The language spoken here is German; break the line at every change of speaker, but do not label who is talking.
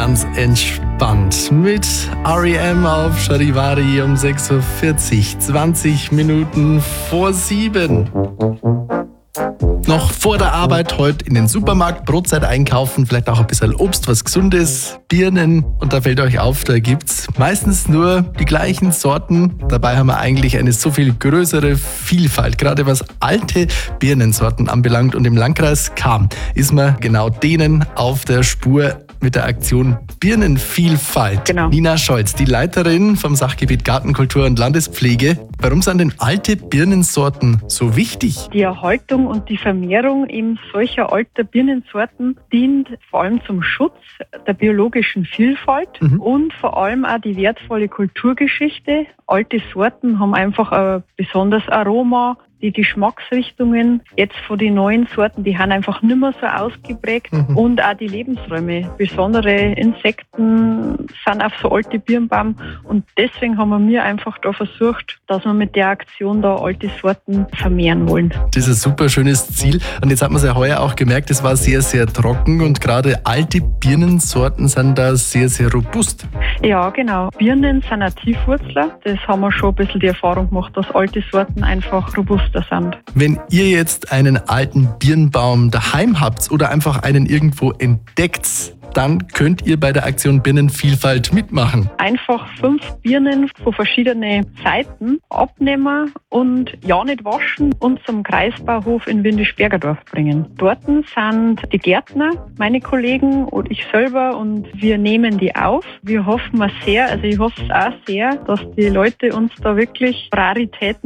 ganz entspannt mit R.E.M. auf Charivari um 6.40 Uhr, 20 Minuten vor 7. Noch vor der Arbeit heute in den Supermarkt, Brotzeit einkaufen, vielleicht auch ein bisschen Obst, was Gesundes, Birnen. Und da fällt euch auf, da gibt's meistens nur die gleichen Sorten. Dabei haben wir eigentlich eine so viel größere Vielfalt, gerade was alte Birnensorten anbelangt. Und im Landkreis Cham ist man genau denen auf der Spur mit der Aktion Birnenvielfalt.
Genau.
Nina Scholz, die Leiterin vom Sachgebiet Gartenkultur und Landespflege. Warum sind denn alte Birnensorten so wichtig?
Die Erhaltung und die Vermehrung eben solcher alter Birnensorten dient vor allem zum Schutz der biologischen Vielfalt und vor allem auch die wertvolle Kulturgeschichte. Alte Sorten haben einfach ein besonderes Aroma. Die Geschmacksrichtungen jetzt von den neuen Sorten, die haben einfach nicht mehr so ausgeprägt. Und auch die Lebensräume. Besondere Insekten sind auf so alte Birnbaum. Und deswegen haben wir einfach da versucht, dass wir mit der Aktion da alte Sorten vermehren wollen.
Das ist ein super schönes Ziel. Und jetzt hat man es ja heuer auch gemerkt, es war sehr, sehr trocken. Und gerade alte Birnensorten sind da sehr, sehr robust.
Ja, genau. Birnen sind auch Tiefwurzler. Das haben wir schon ein bisschen die Erfahrung gemacht, dass alte Sorten einfach robuster sind.
Wenn ihr jetzt einen alten Birnbaum daheim habt oder einfach einen irgendwo entdeckt, dann könnt ihr bei der Aktion Birnenvielfalt mitmachen.
Einfach 5 Birnen von verschiedenen Seiten abnehmen und ja nicht waschen und zum Kreisbauhof in Windisch-Bergerdorf bringen. Dort sind die Gärtner, meine Kollegen und ich selber und wir nehmen die auf. Wir hoffen sehr, also ich hoffe es auch sehr, dass die Leute uns da wirklich Raritäten